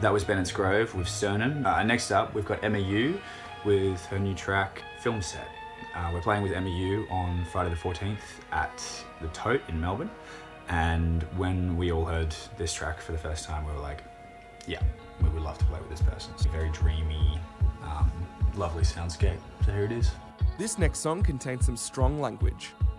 That was Bennett's Grove with Cernan. Next up, we've got Emma Yu with her new track, Film Set. We're playing with Emma Yu on Friday the 14th at the Tote in Melbourne. And when we all heard this track for the first time, we were like, yeah, we would love to play with this person. It's a very dreamy, lovely soundscape. So here it is. This next song contains some strong language.